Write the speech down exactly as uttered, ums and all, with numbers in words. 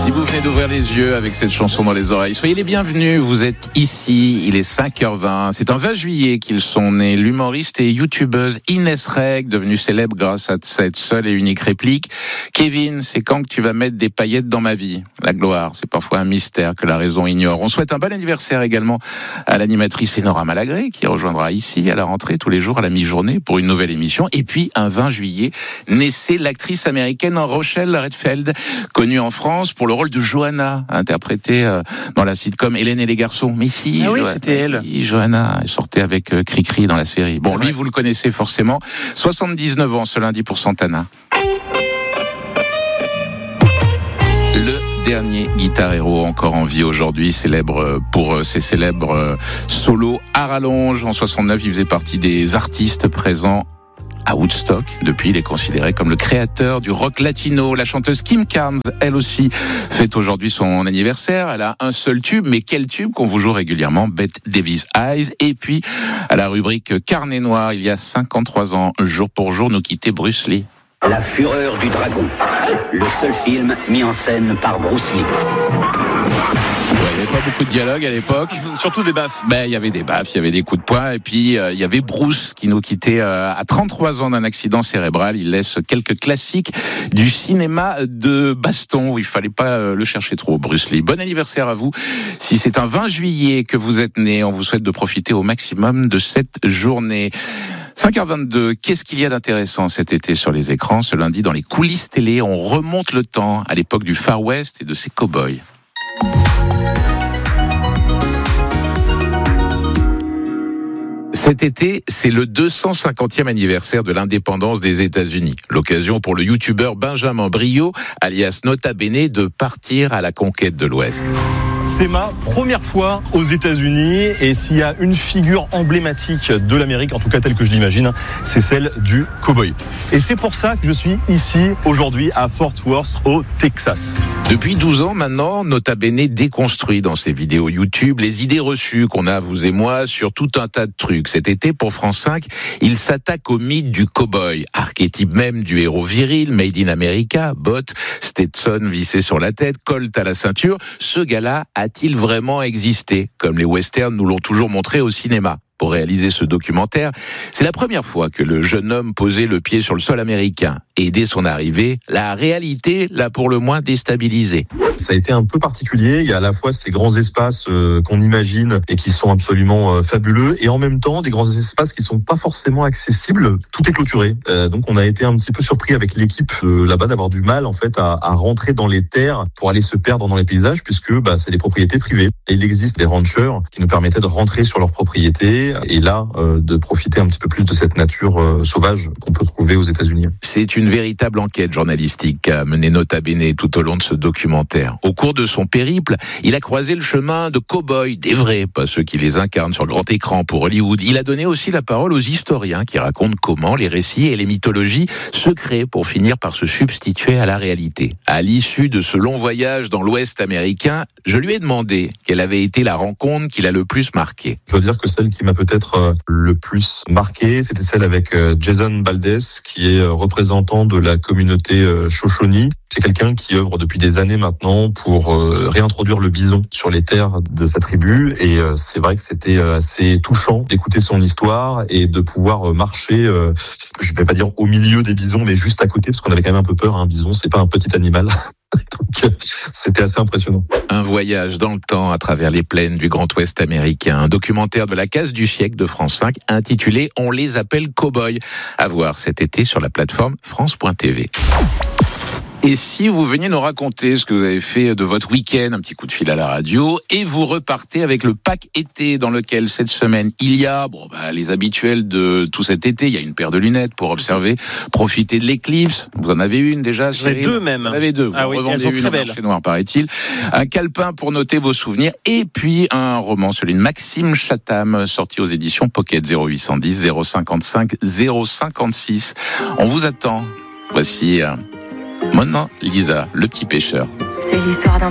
Si vous venez d'ouvrir les yeux avec cette chanson dans les oreilles, soyez les bienvenus, vous êtes ici, il est cinq heures vingt. C'est un vingt juillet qu'ils sont nés, l'humoriste et youtubeuse Inès Reg, devenue célèbre grâce à cette seule et unique réplique. Kevin, c'est quand que tu vas mettre des paillettes dans ma vie? La gloire, c'est parfois un mystère que la raison ignore. On souhaite un bon anniversaire également à l'animatrice Enora Malagré, qui rejoindra ici à la rentrée tous les jours à la mi-journée pour une nouvelle émission. Et puis, un vingt juillet, naissait l'actrice américaine Rochelle Redfield, connue en France pour le rôle de Johanna, interprétée euh, dans la sitcom Hélène et les garçons. Mais si, ah oui, Jo- c'était elle. Oui, Johanna, elle sortait avec euh, Cricri dans la série. Bon, lui, vous le connaissez forcément. soixante-dix-neuf ans ce lundi pour Santana. Le dernier guitar héros encore en vie aujourd'hui, célèbre pour ses célèbres solos à rallonge. En soixante-neuf, il faisait partie des artistes présents à Woodstock. Depuis, il est considéré comme le créateur du rock latino. La chanteuse Kim Carnes, elle aussi, fête aujourd'hui son anniversaire. Elle a un seul tube, mais quel tube qu'on vous joue régulièrement, Bette Davis Eyes. Et puis, à la rubrique Carnet Noir, il y a cinquante-trois ans, jour pour jour, nous quittait Bruce Lee. La fureur du dragon, le seul film mis en scène par Bruce Lee. Ouais, il n'y avait pas beaucoup de dialogue à l'époque. Surtout des baffes. Ben, il y avait des baffes, il y avait des coups de poing, et puis euh, il y avait Bruce qui nous quittait euh, à trente-trois ans d'un accident cérébral. Il laisse quelques classiques du cinéma de baston où il fallait pas euh, le chercher trop, Bruce Lee. Bon anniversaire à vous. Si c'est un vingt juillet que vous êtes né, on vous souhaite de profiter au maximum de cette journée. cinq heures vingt-deux, qu'est-ce qu'il y a d'intéressant cet été sur les écrans? Ce lundi, dans les coulisses télé, on remonte le temps à l'époque du Far West et de ses cow-boys. Cet été, c'est le deux cent cinquantième anniversaire de l'indépendance des États-Unis. L'occasion pour le youtubeur Benjamin Briot, alias Nota Bene, de partir à la conquête de l'Ouest. C'est ma première fois aux États-Unis et s'il y a une figure emblématique de l'Amérique, en tout cas telle que je l'imagine, c'est celle du cow-boy. Et c'est pour ça que je suis ici aujourd'hui à Fort Worth au Texas. Depuis douze ans maintenant, Nota Bene déconstruit dans ses vidéos YouTube les idées reçues qu'on a, vous et moi, sur tout un tas de trucs. Cet été, pour France cinq, il s'attaque au mythe du cow-boy, archétype même du héros viril, made in America, bottes, Stetson vissé sur la tête, colt à la ceinture. Ce gars-là a-t-il vraiment existé, comme les westerns nous l'ont toujours montré au cinéma? Pour réaliser ce documentaire, c'est la première fois que le jeune homme posait le pied sur le sol américain. Et dès son arrivée, la réalité l'a pour le moins déstabilisé. Ça a été un peu particulier. Il y a à la fois ces grands espaces euh, qu'on imagine et qui sont absolument euh, fabuleux, et en même temps des grands espaces qui sont pas forcément accessibles. Tout est clôturé. Euh, donc on a été un petit peu surpris avec l'équipe euh, là-bas d'avoir du mal en fait à, à rentrer dans les terres pour aller se perdre dans les paysages, puisque bah, c'est des propriétés privées. Et il existe des ranchers qui nous permettaient de rentrer sur leurs propriétés et là euh, de profiter un petit peu plus de cette nature euh, sauvage qu'on peut trouver aux États-Unis. C'est une véritable enquête journalistique qu'a menée Nota Bene tout au long de ce documentaire. Au cours de son périple, il a croisé le chemin de cow-boys, des vrais, pas ceux qui les incarnent sur grand écran pour Hollywood. Il a donné aussi la parole aux historiens qui racontent comment les récits et les mythologies se créent pour finir par se substituer à la réalité. À l'issue de ce long voyage dans l'Ouest américain, je lui ai demandé quelle avait été la rencontre qui l'a le plus marqué. Je veux dire que celle qui m'a peut-être le plus marqué, c'était celle avec Jason Valdez, qui est représentant de la communauté Shoshone. C'est quelqu'un qui œuvre depuis des années maintenant pour euh, réintroduire le bison sur les terres de sa tribu, et euh, c'est vrai que c'était assez touchant d'écouter son histoire et de pouvoir marcher, euh, je vais pas dire au milieu des bisons, mais juste à côté, parce qu'on avait quand même un peu peur. Un bison, c'est pas un petit animal. Donc, c'était assez impressionnant. Un voyage dans le temps à travers les plaines du Grand Ouest américain. Un documentaire de la case du siècle de France cinq intitulé « On les appelle cow-boys ». À voir cet été sur la plateforme France point T V. Et si vous veniez nous raconter ce que vous avez fait de votre week-end, un petit coup de fil à la radio, et vous repartez avec le pack été dans lequel cette semaine il y a bon bah, les habituels de tout cet été. Il y a une paire de lunettes pour observer, profiter de l'éclipse. Vous en avez une déjà, Cyril? Deux même. Vous en avez deux. Vous ah oui, revendez elles sont une très au belles. marché noir, paraît-il. Un calepin pour noter vos souvenirs, et puis un roman, celui de Maxime Chatham, sorti aux éditions Pocket. Zéro huit cent dix zéro cinquante-cinq zéro cinquante-six. On vous attend. Voici euh, Mona Lisa, le petit pêcheur. C'est l'histoire d'un